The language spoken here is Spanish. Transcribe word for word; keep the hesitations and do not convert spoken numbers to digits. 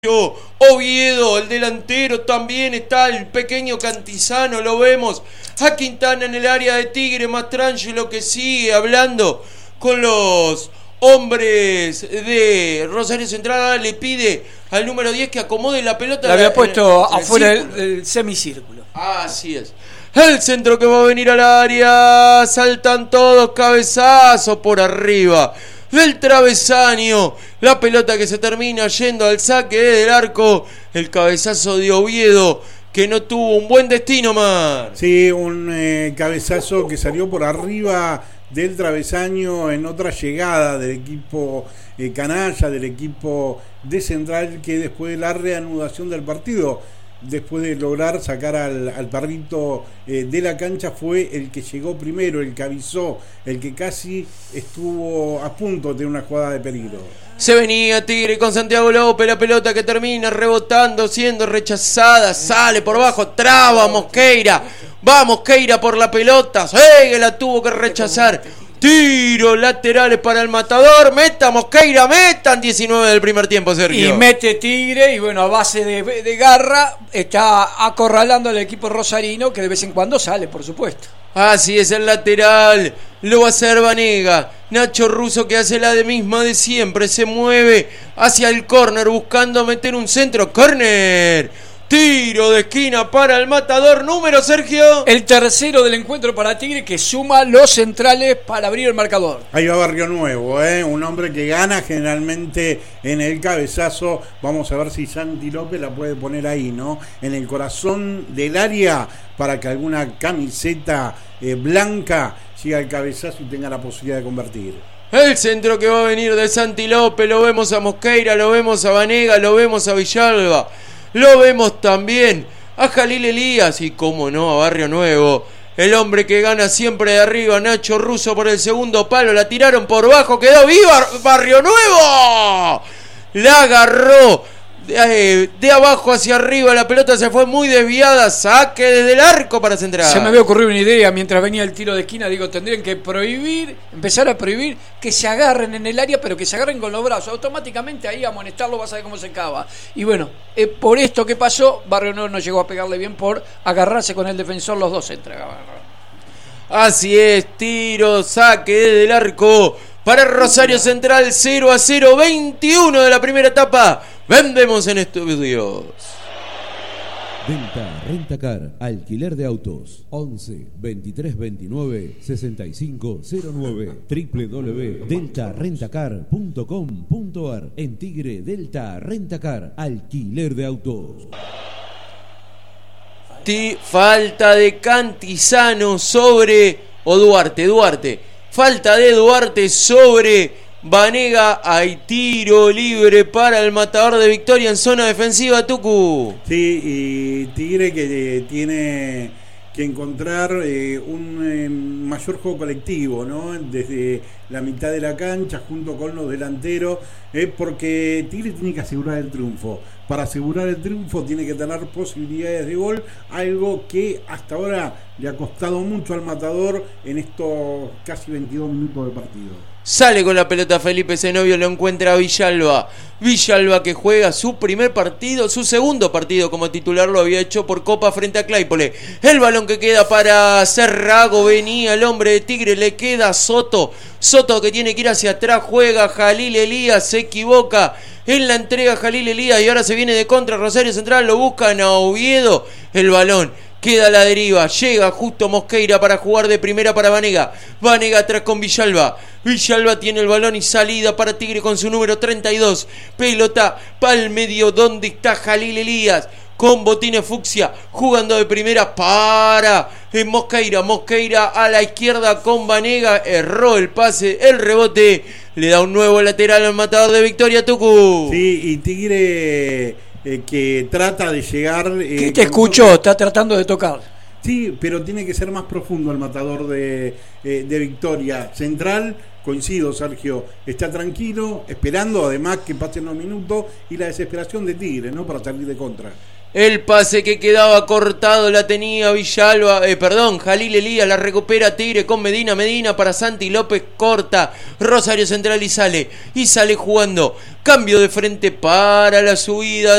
Oviedo, el delantero, también está el pequeño Cantizano, lo vemos a Quintana en el área de Tigre, Mastrangelo que sigue hablando con los hombres de Rosario Central, le pide al número diez que acomode la pelota. La había en, puesto en afuera del, del semicírculo. Así es. El centro que va a venir al área, saltan todos, cabezazo por arriba del travesaño, la pelota que se termina yendo al saque del arco, el cabezazo de Oviedo que no tuvo un buen destino, Mar. Sí, un eh, cabezazo que salió por arriba del travesaño en otra llegada del equipo eh, canalla, del equipo de Central, que después de la reanudación del partido, después de lograr sacar al, al perrito eh, de la cancha, fue el que llegó primero, el que avisó, el que casi estuvo a punto de tener una jugada de peligro. Se venía Tigre con Santiago López, la pelota que termina rebotando, siendo rechazada, sale por abajo, traba Mosqueira, va Mosqueira por la pelota, que la tuvo que rechazar. Tiro laterales para el Matador, meta Mosqueira, metan diecinueve del primer tiempo, Sergio. Y mete Tigre, y bueno, a base de, de garra, está acorralando al equipo rosarino, que de vez en cuando sale, por supuesto. Así es, el lateral, lo va a hacer Vanega. Nacho Russo, que hace la de misma de siempre, se mueve hacia el córner buscando meter un centro, córner. Tiro de esquina para el Matador, número, Sergio. El tercero del encuentro para Tigre, que suma los centrales para abrir el marcador. Ahí va Barrio Nuevo, ¿eh? Un hombre que gana generalmente en el cabezazo. Vamos a ver si Santi López la puede poner ahí, ¿no? En el corazón del área, para que alguna camiseta eh, blanca siga el cabezazo y tenga la posibilidad de convertir. El centro que va a venir de Santi López, lo vemos a Mosqueira, lo vemos a Vanega, lo vemos a Villalba. Lo vemos también a Jalil Elías y, como no, a Barrio Nuevo. El hombre que gana siempre de arriba, Nacho Russo por el segundo palo. La tiraron por bajo, quedó viva Barrio Nuevo. La agarró de, de abajo hacia arriba. La pelota se fue muy desviada. Saque desde el arco para Central. Se me había ocurrido una idea mientras venía el tiro de esquina. Digo, tendrían que prohibir, empezar a prohibir que se agarren en el área, pero que se agarren con los brazos. Automáticamente ahí amonestarlo, vas a ver cómo se cava. Y bueno, eh, por esto que pasó, Barrio Nuevo no llegó a pegarle bien por agarrarse con el defensor. Los dos se entregaban. Así es, tiro, saque desde el arco para Rosario Central, cero a cero, veintiuno de la primera etapa. Vendemos en estudios. Delta Rentacar, alquiler de autos, once, veintitrés veintinueve, sesenta y cinco cero nueve, doble u doble u doble u punto delta rentacar punto com punto ar. En Tigre, Delta Rentacar, alquiler de autos. T- falta de Cantizano sobre, o Duarte, Duarte, falta de Duarte sobre Vanega. Hay tiro libre para el Matador de Victoria en zona defensiva, Tucu. Sí, y Tigre que eh, tiene que encontrar eh, un eh, mayor juego colectivo, ¿no? Desde la mitad de la cancha junto con los delanteros, eh, porque Tigre tiene que asegurar el triunfo. Para asegurar el triunfo tiene que tener posibilidades de gol, algo que hasta ahora le ha costado mucho al Matador en estos casi veintidós minutos de partido. Sale con la pelota Felipe Zenobio, lo encuentra Villalba. Villalba que juega su primer partido, su segundo partido como titular, lo había hecho por Copa frente a Claypole. El balón que queda para Cerrago, venía el hombre de Tigre, le queda Soto. Soto que tiene que ir hacia atrás, juega Jalil Elías, se equivoca en la entrega Jalil Elías y ahora se viene de contra Rosario Central, lo buscan a Oviedo. El balón queda a la deriva, llega justo Mosqueira para jugar de primera para Vanega. Vanega atrás con Villalba. Villalba tiene el balón y salida para Tigre con su número treinta y dos. Pelota para el medio donde está Jalil Elías con botines fucsia, jugando de primera para eh, Mosqueira. Mosqueira a la izquierda con Vanega, erró el pase, el rebote, le da un nuevo lateral al Matador de Victoria, Tucu. Sí, y Tigre eh, que trata de llegar... Eh, ¿Qué te escuchó? Está tratando de tocar. Sí, pero tiene que ser más profundo el Matador de, eh, de Victoria. Central, coincido, Sergio, está tranquilo, esperando además que pasen los minutos y la desesperación de Tigre, ¿no? Para salir de contra. El pase que quedaba cortado la tenía Villalba, eh, perdón, Jalil Elías, la recupera Tigre con Medina, Medina para Santi López, corta, Rosario Central y sale, y sale jugando, cambio de frente para la subida